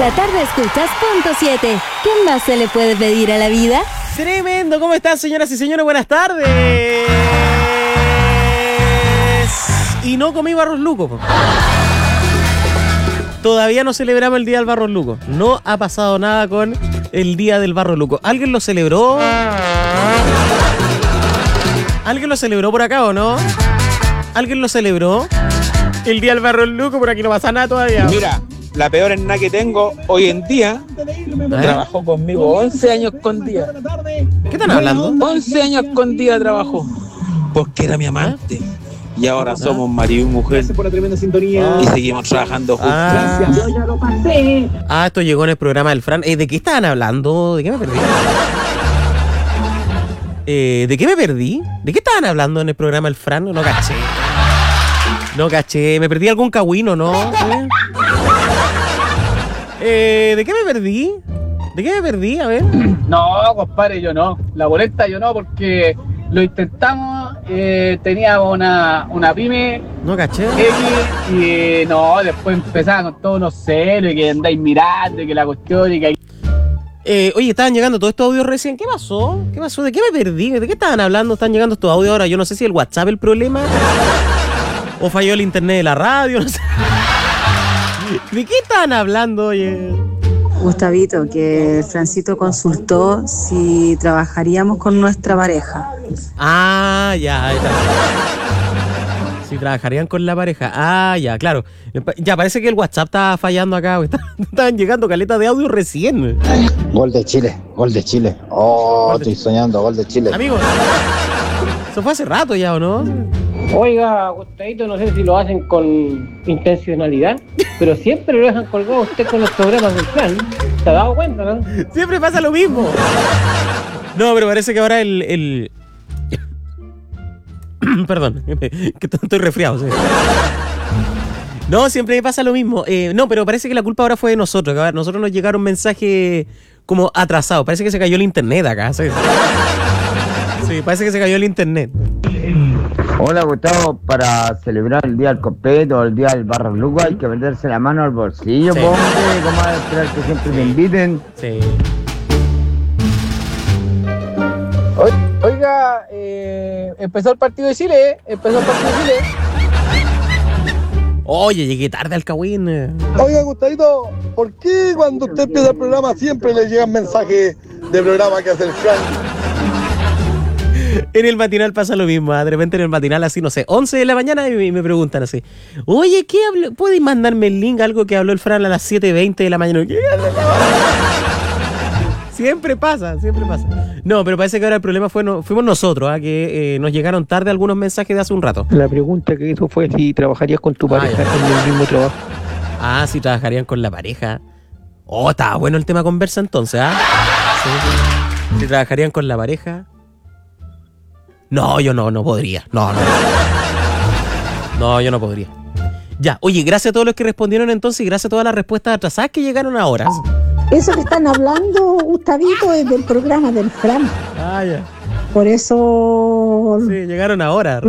la tarde escuchas Punto 7. ¿Qué más se le puede pedir a la vida? Tremendo, ¿cómo están, señoras y señores? Buenas tardes. Y no comí barros lucos. Todavía no celebramos el día del barro luco. No ha pasado nada con el día del barro luco. ¿Alguien lo celebró? ¿Alguien lo celebró por acá o no? ¿Alguien lo celebró? El día del barro luco, por aquí no pasa nada todavía. Mira, la peor en nada que tengo hoy en día, trabajó conmigo 11 años con día. ¿Qué están hablando? 11 años con día trabajó. Porque era mi amante. Y ahora somos marido y mujer. Gracias por la tremenda sintonía. Y seguimos trabajando juntos. Yo ya lo pasé. Esto llegó en el programa del Fran. ¿De qué estaban hablando? ¿De qué me perdí? ¿De qué me perdí? ¿De qué estaban hablando en el programa del Fran? No caché. No caché. ¿Me perdí algún cagüino, no? ¿De qué me perdí? ¿De qué me perdí? A ver. No, compadre, yo no. La boleta yo no, porque lo intentamos. Teníamos una pyme. No caché. Y no, después empezaban con todos unos celos y que andáis mirando y que la cuestión y que... Oye, estaban llegando todos estos audios recién. ¿Qué pasó? ¿Qué pasó? ¿De qué me perdí? ¿De qué estaban hablando? Están llegando estos audios ahora. Yo no sé si el WhatsApp es el problema. O falló el internet de la radio. No sé. ¿De qué estaban hablando, oye? Gustavito, que Francito consultó si trabajaríamos con nuestra pareja. Ya, ahí está. Si trabajarían con la pareja. Ya, claro. Ya, parece que el WhatsApp está fallando acá. Estaban llegando caletas de audio recién. Gol de Chile, gol de Chile. Estoy soñando, gol de Chile. Amigo, eso fue hace rato ya, ¿o no? Oiga, Gustavito, no sé si lo hacen con intencionalidad, pero siempre lo dejan colgado usted con los programas del Fran. ¿Se ha dado cuenta, no? Siempre pasa lo mismo. No, pero parece que ahora el... Perdón, que estoy resfriado. ¿Sí? No, siempre me pasa lo mismo. No, pero parece que la culpa ahora fue de nosotros. Que a nosotros nos llegaron mensajes como atrasados. Parece que se cayó el internet acá. Sí, parece que se cayó el internet. Hola, Gustavo, para celebrar el día del completo o el día del barro luco hay que meterse la mano al bolsillo, sí. Hombre, ¿cómo vas a esperar que siempre te inviten? Sí. Oiga, empezó el partido de Chile, Oye, llegué tarde al Cagüín. Oiga, Gustavito, ¿por qué cuando usted empieza el programa siempre le llegan mensajes de programa que hace el Fran? En el matinal pasa lo mismo, de repente en el matinal así, no sé, 11 de la mañana y me preguntan así, oye, ¿qué habló? ¿Puedes mandarme el link, algo que habló el Fran a las 7:20 de la mañana? ¿Qué? Siempre pasa. No, pero parece que ahora el problema fuimos nosotros, que nos llegaron tarde algunos mensajes de hace un rato. La pregunta que hizo fue si trabajarías con tu pareja en el mismo trabajo. Si trabajarían con la pareja. Estaba bueno el tema conversa entonces, Sí. Si trabajarían con la pareja. No, yo no podría. No, yo no podría. Ya, oye, gracias a todos los que respondieron entonces y gracias a todas las respuestas atrasadas que llegaron ahora. Eso que están hablando, Gustavito, es del programa del Fran. Ya. Por eso... Sí, llegaron ahora.